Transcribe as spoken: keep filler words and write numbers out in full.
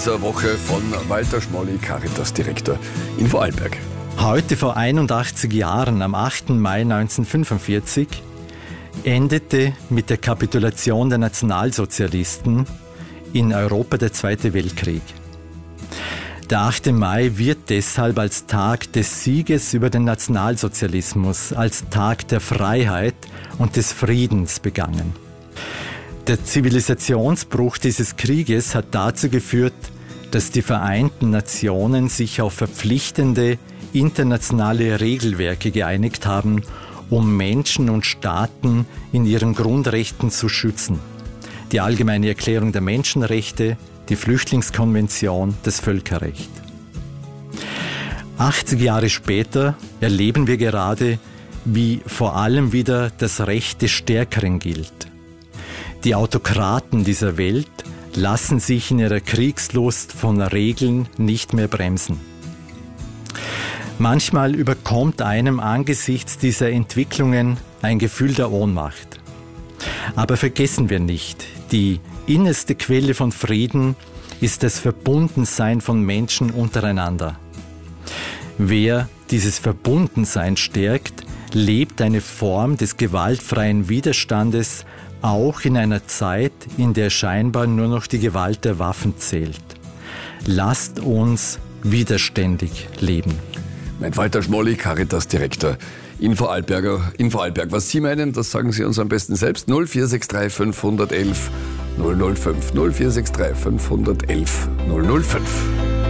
dieser Woche von Walter Schmolli, Caritas-Direktor in Vorarlberg. Heute vor einundachtzig Jahren, am achten Mai neunzehnhundertfünfundvierzig, endete mit der Kapitulation der Nationalsozialisten in Europa der Zweite Weltkrieg. Der achte Mai wird deshalb als Tag des Sieges über den Nationalsozialismus, als Tag der Freiheit und des Friedens begangen. Der Zivilisationsbruch dieses Krieges hat dazu geführt, dass die Vereinten Nationen sich auf verpflichtende internationale Regelwerke geeinigt haben, um Menschen und Staaten in ihren Grundrechten zu schützen. Die Allgemeine Erklärung der Menschenrechte, die Flüchtlingskonvention, das Völkerrecht. achtzig Jahre später erleben wir gerade, wie vor allem wieder das Recht des Stärkeren gilt. Die Autokraten dieser Welt lassen sich in ihrer Kriegslust von Regeln nicht mehr bremsen. Manchmal überkommt einem angesichts dieser Entwicklungen ein Gefühl der Ohnmacht. Aber vergessen wir nicht, die innerste Quelle von Frieden ist das Verbundensein von Menschen untereinander. Wer dieses Verbundensein stärkt, lebt eine Form des gewaltfreien Widerstandes, auch in einer Zeit, in der scheinbar nur noch die Gewalt der Waffen zählt. Lasst uns widerständig leben. Mein Walter Schmolli, Caritas-Direktor in Vorarlberger, in Vorarlberg. Was Sie meinen, das sagen Sie uns am besten selbst. null vier sechs drei fünf eins eins null null fünf null vier sechs drei fünf eins eins null null fünf.